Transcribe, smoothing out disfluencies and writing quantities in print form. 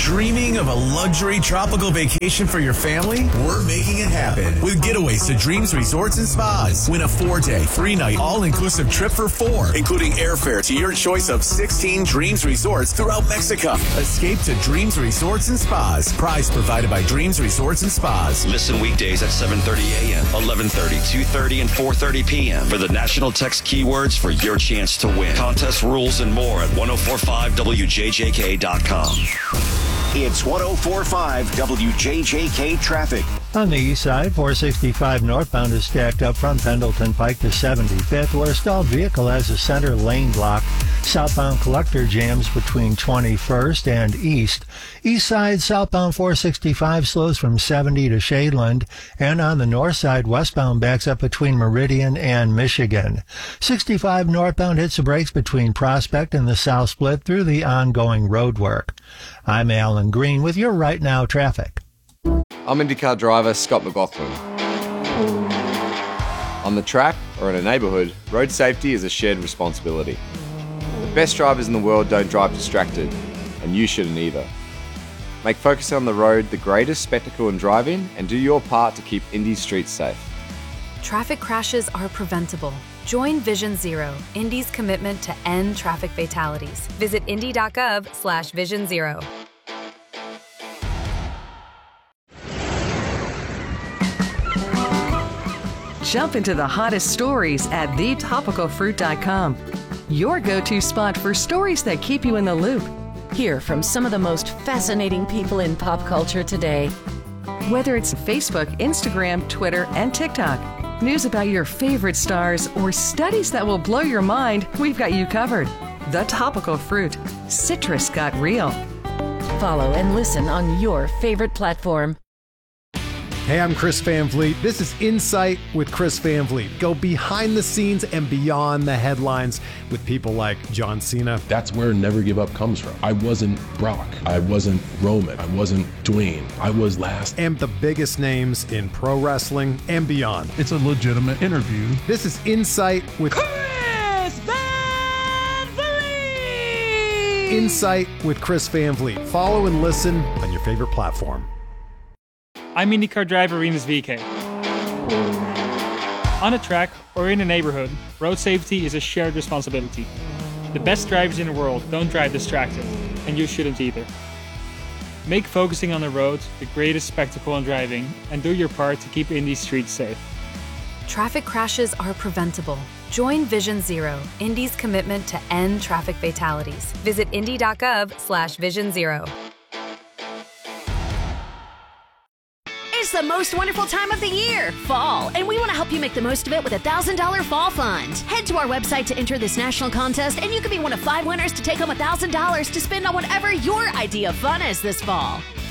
Dreaming of a luxury tropical vacation for your family? We're making it happen with Getaways to Dreams Resorts and Spas. Win a 4-day, 3-night, all-inclusive trip for 4, including airfare to your choice of 16 Dreams Resorts throughout Mexico. Escape to Dreams Resorts and Spas. Prize provided by Dreams Resorts and Spas. Listen weekdays at 7:30 a.m., 11:30, 2:30, and 4:30 p.m. for the national text keywords for your chance to win. Contest rules and more at 1045wjjk.com. It's 1045 WJJK traffic. On the east side, 465 northbound is stacked up from Pendleton Pike to 75th, where a stalled vehicle has a center lane block. Southbound collector jams between 21st and east. East side, southbound 465 slows from 70 to Shadeland, and on the north side, westbound backs up between Meridian and Michigan. 65 northbound hits the brakes between Prospect and the South Split through the ongoing road work. I'm Alan Green with your Right Now traffic. I'm IndyCar driver Scott McLaughlin. On the track or in a neighbourhood, road safety is a shared responsibility. The best drivers in the world don't drive distracted, and you shouldn't either. Make focusing on the road the greatest spectacle in driving and do your part to keep Indy streets safe. Traffic crashes are preventable. Join Vision Zero, Indy's commitment to end traffic fatalities. Visit indy.gov/Vision Zero. Jump into the hottest stories at thetopicalfruit.com. Your go-to spot for stories that keep you in the loop. Hear from some of the most fascinating people in pop culture today. Whether it's Facebook, Instagram, Twitter, and TikTok, news about your favorite stars, or studies that will blow your mind, we've got you covered. The Topical Fruit. Citrus got real. Follow and listen on your favorite platform. Hey, I'm Chris Van Vliet. This is Insight with Chris Van Vliet. Go behind the scenes and beyond the headlines with people like John Cena. That's where Never Give Up comes from. I wasn't Brock. I wasn't Roman. I wasn't Dwayne. I was last. And the biggest names in pro wrestling and beyond. It's a legitimate interview. This is Insight with Chris Van Vliet. Insight with Chris Van Vliet. Follow and listen on your favorite platform. I'm IndyCar driver Rinus VeeKay. On a track or in a neighborhood, road safety is a shared responsibility. The best drivers in the world don't drive distracted, and you shouldn't either. Make focusing on the road the greatest spectacle in driving, and do your part to keep Indy streets safe. Traffic crashes are preventable. Join Vision Zero, Indy's commitment to end traffic fatalities. Visit indy.gov/Vision Zero. It's the most wonderful time of the year, fall, and we want to help you make the most of it with a $1,000 fall fund. Head to our website to enter this national contest, and you could be one of 5 winners to take home $1,000 to spend on whatever your idea of fun is this fall.